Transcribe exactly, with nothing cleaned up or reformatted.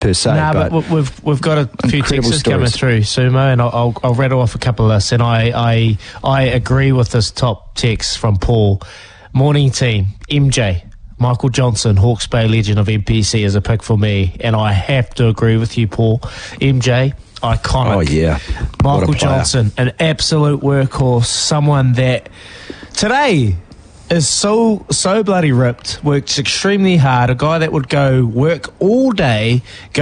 per se. Nah, but, but we've we've got a few incredible texts coming stories. through, Sumo, and I'll, I'll I'll rattle off a couple of lists. And I I I agree with this top text from Paul. Morning team, M J, Michael Johnson, Hawke's Bay legend of N P C is a pick for me, and I have to agree with you, Paul. M J, iconic. Oh yeah, Michael Johnson, an absolute workhorse, someone that today is so so bloody ripped, works extremely hard, a guy that would go work all day, go